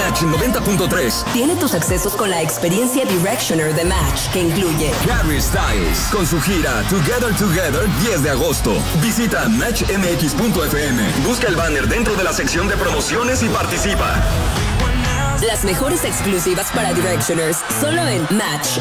Match 90.3 tiene tus accesos con la experiencia Directioner de Match, que incluye Harry Styles con su gira Together Together 10 de agosto. Visita matchmx.fm, busca el banner dentro de la sección de promociones y participa. las mejores exclusivas para Directioners, solo en Match